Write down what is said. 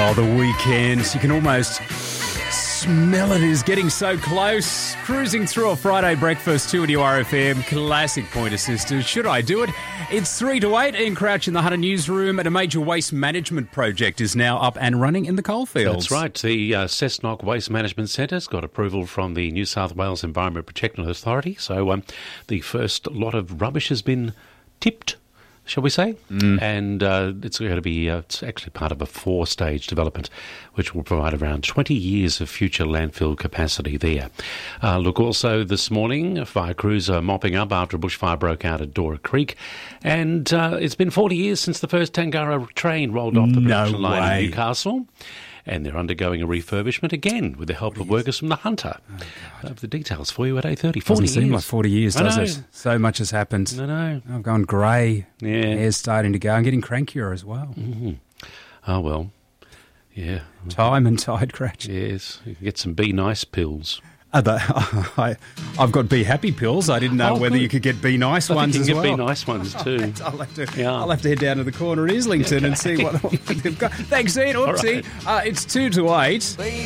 Oh, the weekend. You can almost smell it is getting so close. Cruising through a Friday breakfast to RFM. Classic Pointer Sisters. Should I do it? It's 3 to 8. Ian Crouch in the Hunter newsroom, and a major waste management project is now up and running in the coalfields. That's right. The Cessnock Waste Management Centre's got approval from the New South Wales Environment Protection Authority. So the first lot of rubbish has been tipped, shall we say? And it's going to be it's actually part of a 4-stage development which will provide around 20 years of future landfill capacity there. Look, also this morning, fire crews are mopping up after a bushfire broke out at Dora Creek, and it's been 40 years since the first Tangara train rolled off the production line in Newcastle. And they're undergoing a refurbishment again with the help of workers from the Hunter. I have the details for you at 8:30. 40 Doesn't seem years. like 40 years, does it? So much has happened. I know. I've gone grey. Yeah. Hair's starting to go. I'm getting crankier as well. Oh, well. Yeah. Time and tide, Cratch. Yes. You can get some Be Nice pills. I've got Be Happy pills. I didn't know whether you could get Be Nice ones as well. You can get Be Nice ones too. I'll have to head down to the corner of Islington and see what they've got. Thanks, Ian. Oopsie. It's 2 to 8.